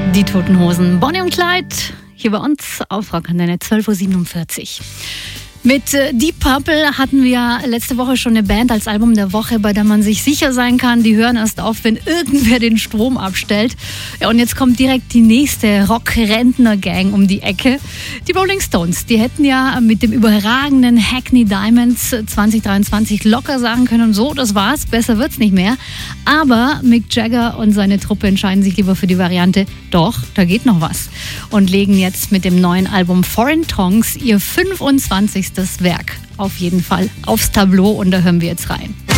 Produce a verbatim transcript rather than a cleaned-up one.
Die Toten Hosen, Bonnie und Clyde, hier bei uns auf Rockantenne zwölf Uhr siebenundvierzig. Mit Deep Purple hatten wir letzte Woche schon eine Band als Album der Woche, bei der man sich sicher sein kann, die hören erst auf, wenn irgendwer den Strom abstellt. Ja, und jetzt kommt direkt die nächste Rock-Rentner-Gang um die Ecke. Die Rolling Stones, die hätten ja mit dem überragenden Hackney Diamonds zwanzig dreiundzwanzig locker sagen können, so, das war's, besser wird's nicht mehr. Aber Mick Jagger und seine Truppe entscheiden sich lieber für die Variante, doch, da geht noch was. Und legen jetzt mit dem neuen Album Foreign Tongues ihr fünfundzwanzigstes Werk auf jeden Fall aufs Tableau und da hören wir jetzt rein.